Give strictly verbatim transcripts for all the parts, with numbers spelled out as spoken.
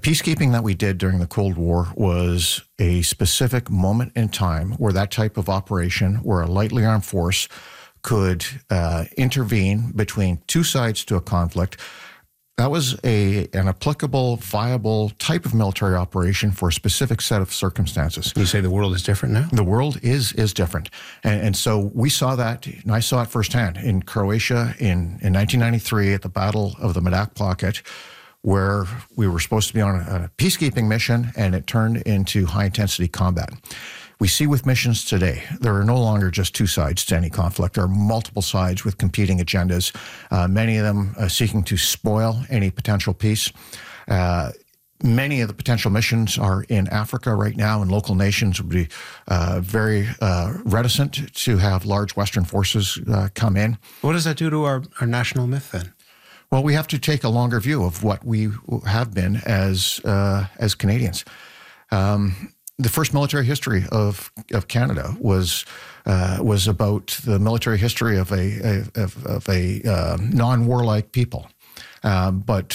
peacekeeping that we did during the Cold War was a specific moment in time where that type of operation, where a lightly armed force could uh, intervene between two sides to a conflict. That was a an applicable, viable type of military operation for a specific set of circumstances. You say the world is different now? The world is is different. And, and so we saw that, and I saw it firsthand in Croatia in, in nineteen ninety-three at the Battle of the Medak Pocket, where we were supposed to be on a, a peacekeeping mission, and it turned into high-intensity combat. We see with missions today, there are no longer just two sides to any conflict. There are multiple sides with competing agendas, uh, many of them uh, seeking to spoil any potential peace. Uh, many of the potential missions are in Africa right now, and local nations would be uh, very uh, reticent to have large Western forces uh, come in. What does that do to our, our national myth then? Well, we have to take a longer view of what we have been as uh, as Canadians. Um, The first military history of of Canada was uh, was about the military history of a, a of, of a uh, non-warlike people, um, but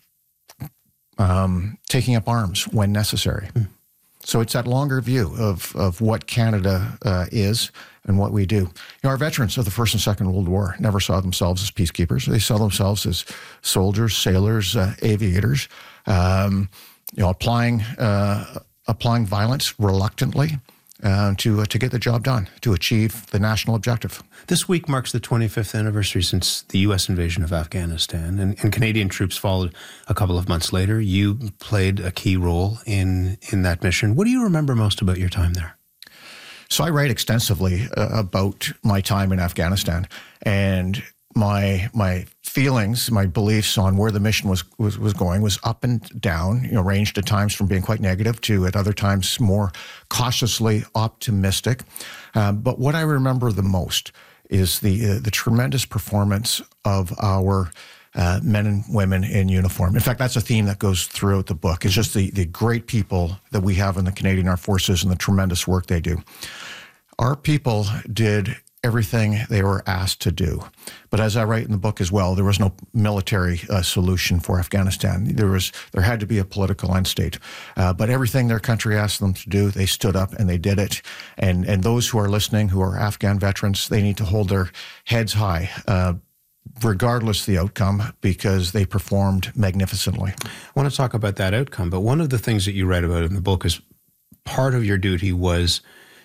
um, taking up arms when necessary. Mm. So it's that longer view of of what Canada uh, is and what we do. You know, our veterans of the First and Second World War never saw themselves as peacekeepers. They saw themselves as soldiers, sailors, uh, aviators. Um, you know, applying. Uh, applying violence reluctantly uh, to uh, to get the job done, to achieve the national objective. This week marks the twenty-fifth anniversary since the U S invasion of Afghanistan, and, and Canadian troops followed a couple of months later. You played a key role in, in that mission. What do you remember most about your time there? So I write extensively uh, about my time in Afghanistan, and my my feelings, my beliefs on where the mission was, was was going was up and down, you know, ranged at times from being quite negative to at other times more cautiously optimistic. Uh, but what I remember the most is the uh, the tremendous performance of our uh, men and women in uniform. In fact, that's a theme that goes throughout the book. It's just the the great people that we have in the Canadian Armed Forces and the tremendous work they do. Our people did everything they were asked to do. But as I write in the book as well, there was no military uh, solution for Afghanistan. There was there had to be a political end state. Uh, but everything their country asked them to do, they stood up and they did it. And and those who are listening, who are Afghan veterans, they need to hold their heads high, uh, regardless of the outcome, because they performed magnificently. I want to talk about that outcome, but one of the things that you write about in the book is part of your duty was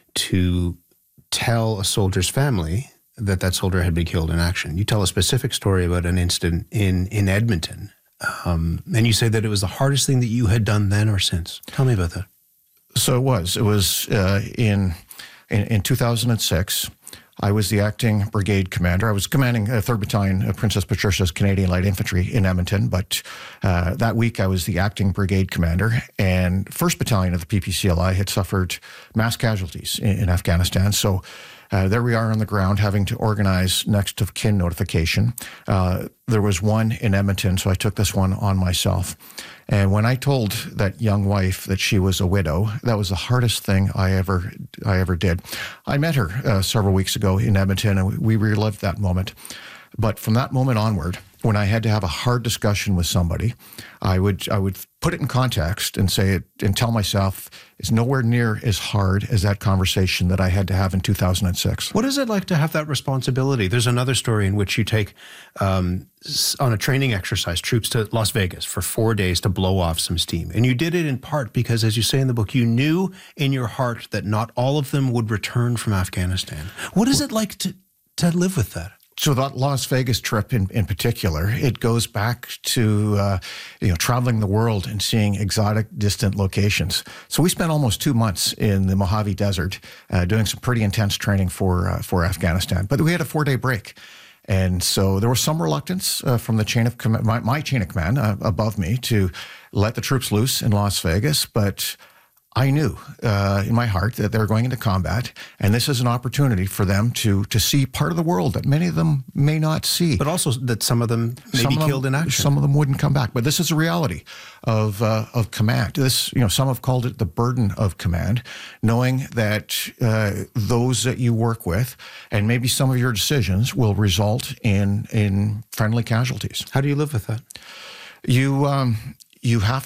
to tell a soldier's family that that soldier had been killed in action. You tell a specific story about an incident in, in Edmonton, um, and you say that it was the hardest thing that you had done then or since. Tell me about that. So it was. It was uh, in, in in two thousand six. I was the acting brigade commander. I was commanding a third Battalion of Princess Patricia's Canadian Light Infantry in Edmonton, but uh, that week I was the acting brigade commander, and first Battalion of the P P C L I had suffered mass casualties in, in Afghanistan. So uh, there we are on the ground having to organize next of kin notification. Uh, there was one in Edmonton, so I took this one on myself. And when I told that young wife that she was a widow, that was the hardest thing I ever I ever did. I met her uh, several weeks ago in Edmonton, and we relived that moment. But from that moment onward, when I had to have a hard discussion with somebody, I would I would put it in context and say it and tell myself it's nowhere near as hard as that conversation that I had to have in two thousand six. What is it like to have that responsibility? There's another story in which you take, um, on a training exercise, troops to Las Vegas for four days to blow off some steam. And you did it in part because, as you say in the book, you knew in your heart that not all of them would return from Afghanistan. What is it like to, to live with that? So that Las Vegas trip in, in particular, it goes back to, uh, you know, traveling the world and seeing exotic, distant locations. So we spent almost two months in the Mojave Desert uh, doing some pretty intense training for, uh, for Afghanistan. But we had a four-day break. And so there was some reluctance uh, from the chain of command, my, my chain of command uh, above me to let the troops loose in Las Vegas. But I knew uh, in my heart that they were going into combat, and this is an opportunity for them to to see part of the world that many of them may not see. But also that some of them may some be them, killed in action. Some of them wouldn't come back. But this is a reality of uh, of command. This, you know, some have called it the burden of command, knowing that uh, those that you work with and maybe some of your decisions will result in in friendly casualties. How do you live with that? You um, you have